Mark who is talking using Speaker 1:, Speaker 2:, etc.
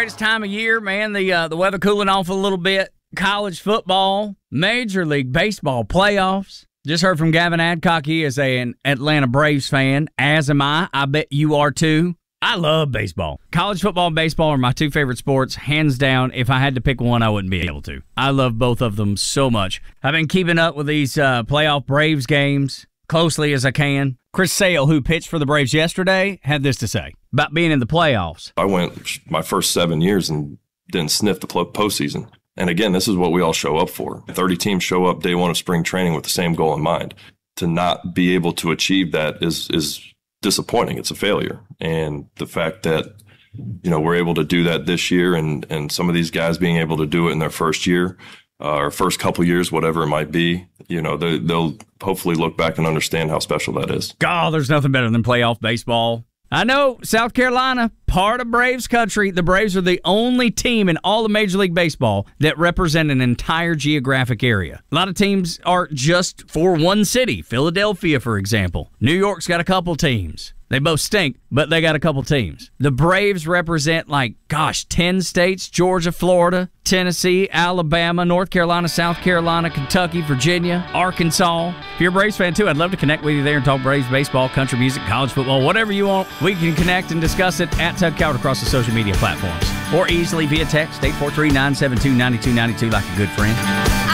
Speaker 1: greatest time of year, man. The weather cooling off a little bit. College football, Major League Baseball playoffs. Just heard from Gavin Adcock. He is an Atlanta Braves fan, as am I. I bet you are too. I love baseball. College football and baseball are my two favorite sports, hands down. If I had to pick one, I wouldn't be able to. I love both of them so much. I've been keeping up with these playoff Braves games closely as I can. Chris Sale, who pitched for the Braves yesterday, had this to say about being in the playoffs.
Speaker 2: I went my first 7 years and didn't sniff the postseason. And again, this is what we all show up for. 30 teams show up day one of spring training with the same goal in mind. To not be able to achieve that is disappointing. It's a failure. And the fact that, we're able to do that this year and some of these guys being able to do it in their first year or first couple years, whatever it might be, they'll hopefully look back and understand how special that is.
Speaker 1: God, there's nothing better than playoff baseball. I know, South Carolina, part of Braves country. The Braves are the only team in all of Major League Baseball that represent an entire geographic area. A lot of teams are just for one city. Philadelphia, for example. New York's got a couple teams. They both stink, but they got a couple teams. The Braves represent 10 states: Georgia, Florida, Tennessee, Alabama, North Carolina, South Carolina, Kentucky, Virginia, Arkansas. If you're a Braves fan too, I'd love to connect with you there and talk Braves baseball, country music, college football, whatever you want. We can connect and discuss it at Tug Coward across the social media platforms or easily via text 843-972-9292 like a good friend.